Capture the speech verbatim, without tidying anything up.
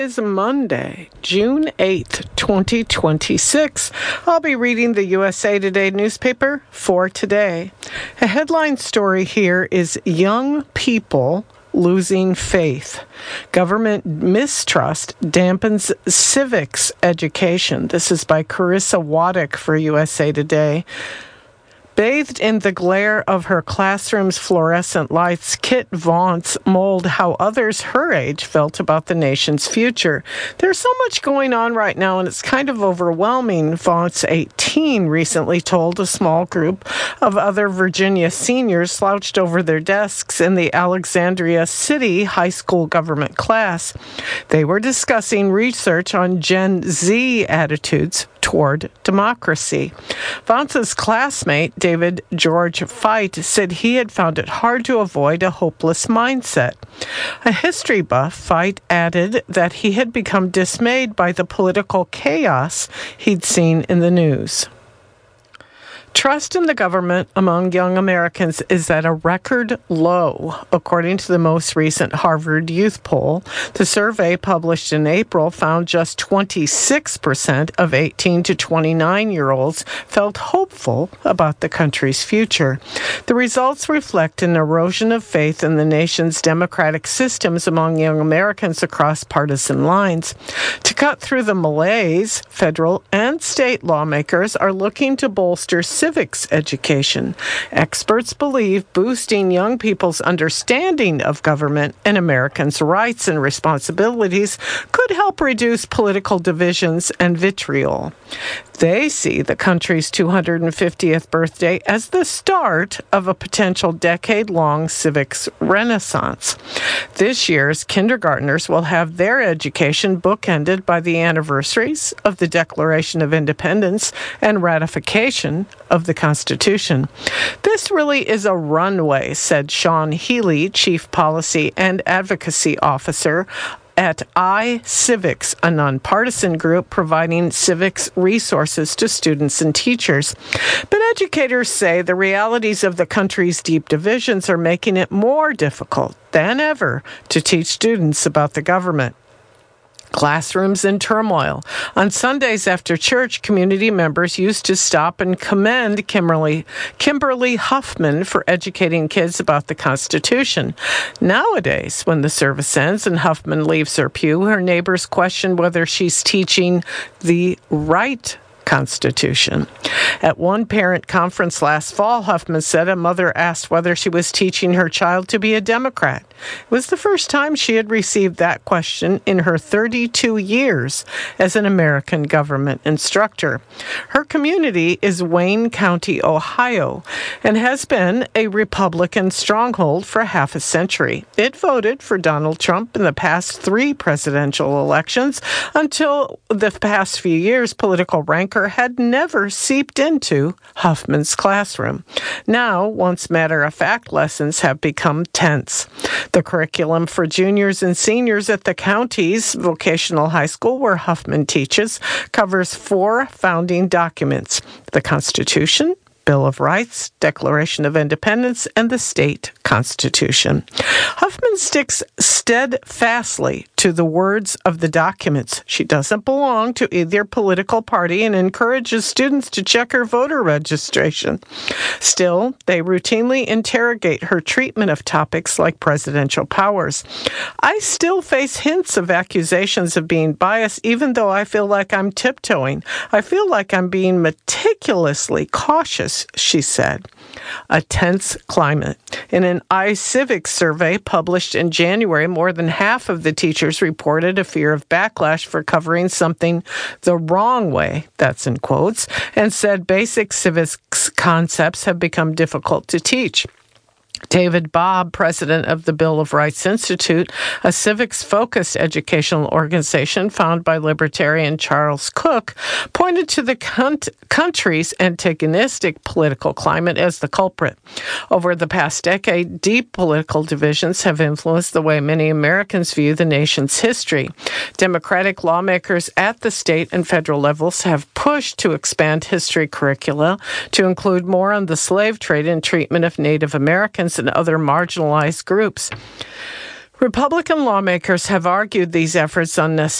Is Monday, June eighth, twenty twenty-six. I'll be reading the U S A Today newspaper for today. A headline story here is Young People Losing Faith. Government mistrust dampens civics education. This is by Carissa Waddick for U S A Today. Bathed in the glare of her classroom's fluorescent lights, Kit vaunts mold how others her age felt about the nation's future. There's so much going on right now, and it's kind of overwhelming, Vaunts eighteen recently told a small group of other Virginia seniors slouched over their desks in the Alexandria City High School government class. They were discussing research on Gen Z attitudes toward democracy. Vaunce's classmate, David George Fite, said he had found it hard to avoid a hopeless mindset. A history buff, Fite added that he had become dismayed by the political chaos he'd seen in the news. Trust in the government among young Americans is at a record low, according to the most recent Harvard Youth Poll. The survey published in April found just twenty-six percent of eighteen to twenty-nine-year-olds felt hopeful about the country's future. The results reflect an erosion of faith in the nation's democratic systems among young Americans across partisan lines. To cut through the malaise, federal and state lawmakers are looking to bolster civics education. Experts believe boosting young people's understanding of government and Americans' rights and responsibilities could help reduce political divisions and vitriol. They see the country's two hundred fiftieth birthday as the start of a potential decade-long civics renaissance. This year's kindergartners will have their education bookended by the anniversaries of the Declaration of Independence and ratification of the Constitution. This really is a runway, said Sean Healy, Chief Policy and Advocacy Officer at iCivics, a nonpartisan group providing civics resources to students and teachers. But educators say the realities of the country's deep divisions are making it more difficult than ever to teach students about the government. Classrooms in turmoil. On Sundays after church, community members used to stop and commend Kimberly, Kimberly Huffman for educating kids about the Constitution. Nowadays, when the service ends and Huffman leaves her pew, her neighbors question whether she's teaching the right Constitution. At one parent conference last fall, Huffman said a mother asked whether she was teaching her child to be a Democrat. It was the first time she had received that question in her thirty-two years as an American government instructor. Her community is Wayne County, Ohio, and has been a Republican stronghold for half a century. It voted for Donald Trump in the past three presidential elections. Until the past few years, political rancor had never seeped into Huffman's classroom. Now, once matter-of-fact lessons have become tense. The curriculum for juniors and seniors at the county's vocational high school, where Huffman teaches, covers four founding documents: the Constitution, Bill of Rights, Declaration of Independence, and the state constitution. Huffman sticks steadfastly to the words of the documents. She doesn't belong to either political party and encourages students to check her voter registration. Still, they routinely interrogate her treatment of topics like presidential powers. I still face hints of accusations of being biased, even though I feel like I'm tiptoeing. I feel like I'm being meticulously cautious, she said. A tense climate. In an iCivics survey published in January, more than half of the teachers reported a fear of backlash for covering something the wrong way, that's in quotes, and said basic civics concepts have become difficult to teach. David Bobb, president of the Bill of Rights Institute, a civics-focused educational organization founded by libertarian Charles Cook, pointed to the cunt- country's antagonistic political climate as the culprit. Over the past decade, deep political divisions have influenced the way many Americans view the nation's history. Democratic lawmakers at the state and federal levels have pushed to expand history curricula to include more on the slave trade and treatment of Native Americans and other marginalized groups. Republican lawmakers have argued these efforts unnecessary.